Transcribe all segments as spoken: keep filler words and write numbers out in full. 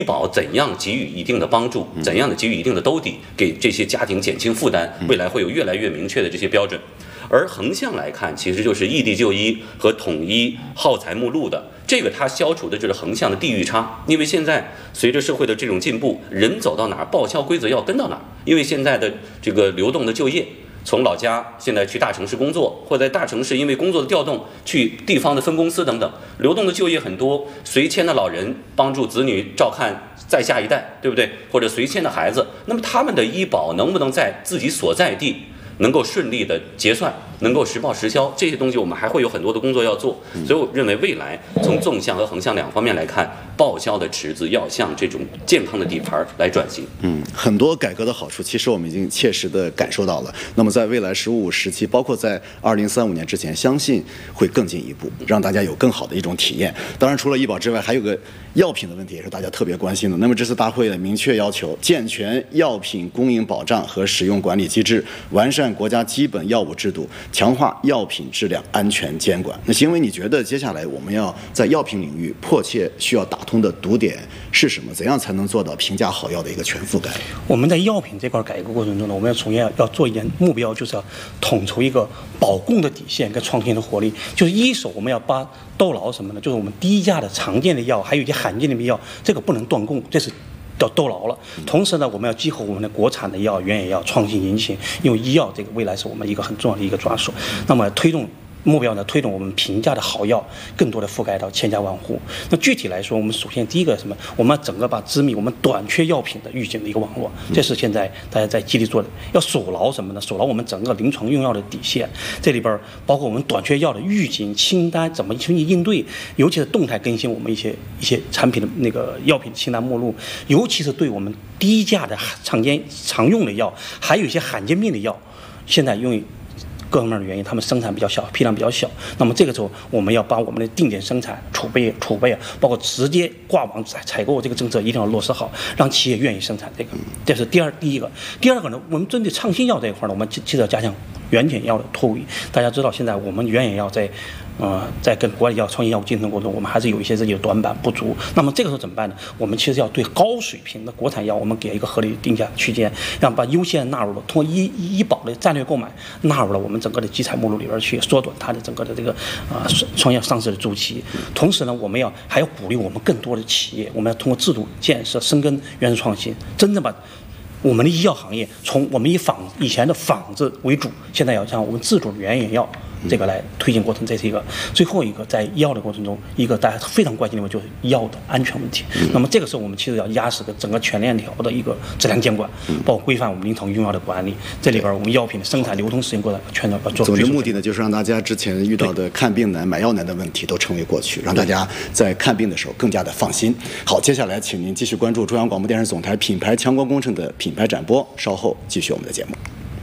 保怎样给予一定的帮助，怎样的给予一定的兜底，给这些家庭减轻负担，未来会有越来越明确的这些标准。而横向来看，其实就是异地就医和统一耗材目录的，这个它消除的就是横向的地域差。因为现在随着社会的这种进步，人走到哪儿，报销规则要跟到哪儿。因为现在的这个流动的就业，从老家现在去大城市工作，或在大城市因为工作的调动去地方的分公司等等，流动的就业很多。随迁的老人帮助子女照看再下一代，对不对？或者随迁的孩子，那么他们的医保能不能在自己所在地能够顺利的结算，能够实报实销，这些东西我们还会有很多的工作要做。所以我认为未来从纵向和横向两方面来看，报销的池子要向这种健康的底盘来转型。 嗯，很多改革的好处，其实我们已经切实的感受到了。那么在未来“十五五”时期，包括在二零三五年之前，相信会更进一步，让大家有更好的一种体验。当然，除了医保之外，还有个药品的问题，也是大家特别关心的。那么这次大会明确要求健全药品供应保障和使用管理机制，完善国家基本药物制度，强化药品质量安全监管。那邢委，你觉得接下来我们要在药品领域迫切需要打通的堵点是什么？怎样才能做到平价好药的一个全覆盖？ 我们在药品这块改革过程中呢，我们要首先要做一件目标，就是要统筹一个保供的底线跟创新的活力。就是一手我们要把豆劳什么呢？就是我们低价的常见的药，还有一些罕见的药，这个不能断供，这是叫豆劳了。同时呢，我们要集合我们的国产的药、原野药，创新引擎，因为医药这个未来是我们一个很重要的一个抓手。那么推动目标呢，推动我们平价的好药更多的覆盖到千家万户。那具体来说，我们首先第一个什么？我们整个把织密我们短缺药品的预警的一个网络，这是现在大家在极力做的。要守牢什么呢？守牢我们整个临床用药的底线。这里边包括我们短缺药的预警清单，怎么去应对，尤其是动态更新我们一些一些产品的那个药品清单目录，尤其是对我们低价的常见常用的药，还有一些罕见病的药，现在因为各方面的原因，他们生产比较小，批量比较小。那么这个时候，我们要把我们的定点生产储备、储备啊，包括直接挂网采采购这个政策，一定要落实好，让企业愿意生产这个。这是第二第一个。第二个呢，我们针对创新药这一块呢，我们其实要加强原检药的托运。大家知道，现在我们原检药在呃在跟国外药创新药物竞争过程中，我们还是有一些自己的短板不足。那么这个时候怎么办呢？我们其实要对高水平的国产药，我们给一个合理定价区间，让把优先纳入了，通过医医保的战略购买纳入了我们整个的集采目录里边去，缩短它的整个的这个啊创业上市的周期。同时呢，我们要还要鼓励我们更多的企业，我们要通过制度建设深耕原始创新，真正把我们的医药行业从我们以仿以前的仿制为主，现在要向我们自主原原药这个来推进过程。这是一个最后一个在医药的过程中，一个大家非常关心的问题就是药的安全问题。那么这个时候我们其实要压实的整个全链条的一个质量监管，包括规范我们临床用药的管理。这里边我们药品的生产、流通、使用过程全都要做。 总之目的呢，就是让大家之前遇到的看病难、买药难的问题都成为过去，让大家在看病的时候更加的放心。好，接下来请您继续关注中央广播电视总台品牌强国工程的品牌展播，稍后继续我们的节目。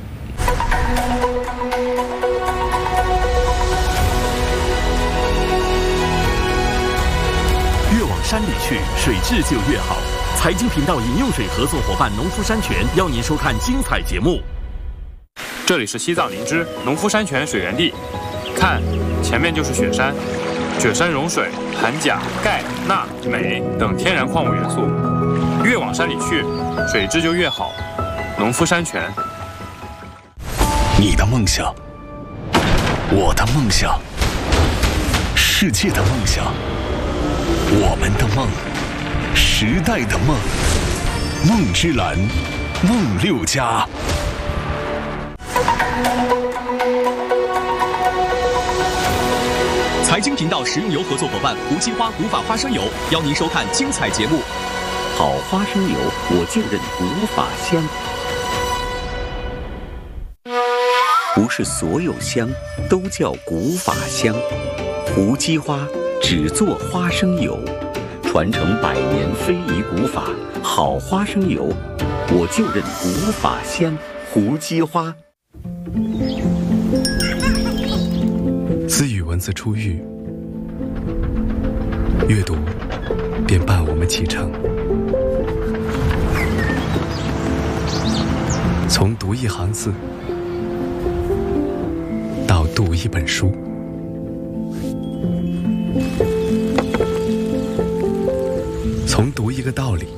山里去，水质就越好。财经频道饮用水合作伙伴农夫山泉邀您收看精彩节目。 这里是西藏林芝农夫山泉水源地，看，前面就是雪山，雪山融水含钾、钙、钠、镁等天然矿物元素，越往山里去，水质就越好。农夫山泉。 你的梦想，我的梦想，世界的梦想。我们的梦，时代的梦，梦之蓝，梦六家。财经频道食用油合作伙伴无机花古法花生油邀您收看精彩节目。 好花生油，我就认古法香。不是所有香都叫古法香，无机花只做花生油，传承百年非遗古法，好花生油，我就认古法香。胡姬花。 自与文字初遇，阅读便伴我们启程。从读一行字到读一本书，从重读一个道理，